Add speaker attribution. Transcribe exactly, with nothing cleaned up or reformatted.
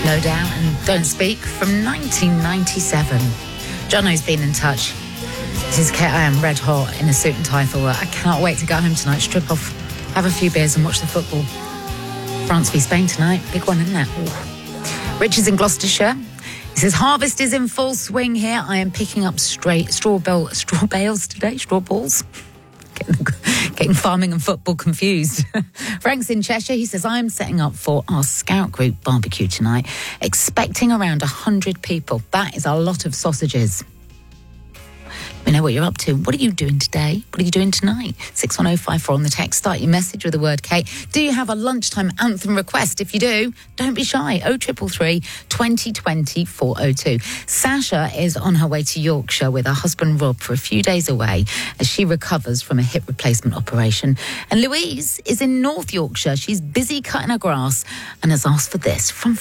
Speaker 1: No Doubt and Don't Speak from nineteen ninety-seven. Jono's been in touch. This is Kate. I am red hot in a suit and tie for work. I cannot wait to go home tonight, strip off, have a few beers and watch the football. France v Spain tonight. Big one, isn't it? Ooh. Rich is in Gloucestershire. He says, harvest is in full swing here. I am picking up straight straw, bale, straw bales today, straw balls. Getting, getting farming and football confused. Frank's in Cheshire. He says, I am setting up for our scout group barbecue tonight, expecting around one hundred people. That is a lot of sausages. Let me know what you're up to. What are you doing today? What are you doing tonight? six one oh five four on the text. Start your message with the word Kate. Do you have a lunchtime anthem request? If you do, don't be shy. oh triple three, twenty twenty, four oh two. Sasha is on her way to Yorkshire with her husband Rob for a few days away as she recovers from a hip replacement operation. And Louise is in North Yorkshire. She's busy cutting her grass and has asked for this from